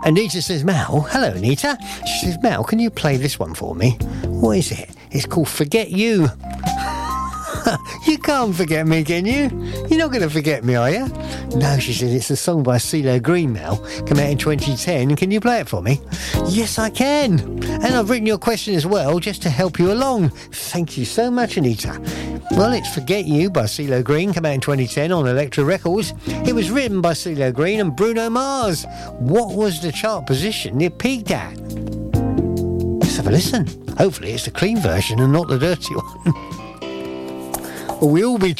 Anita says, Mal, hello Anita. She says, Mal, can you play this one for me? What is it? It's called Forget You. You can't forget me, can you? You're not going to forget me, are you? No, she said, it's a song by CeeLo Green, Mel. Came out in 2010. Can you play it for me? Yes, I can. And I've written your question as well, just to help you along. Thank you so much, Anita. Well, it's Forget You by CeeLo Green. Came out in 2010 on Elektra Records. It was written by CeeLo Green and Bruno Mars. What was the chart position it peaked at? Let's have a listen. Hopefully it's the clean version and not the dirty one. Will we all be